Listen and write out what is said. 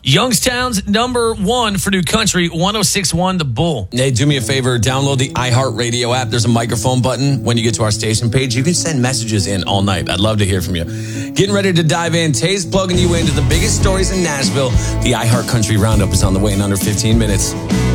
Youngstown's number one for new country, 106.1 The Bull. Hey, do me a favor. Download the iHeartRadio app. There's a microphone button when you get to our station page. You can send messages in all night. I'd love to hear from you. Getting ready to dive in. Tay's plugging you into the biggest stories in Nashville. The iHeart Country Roundup is on the way in under 15 minutes.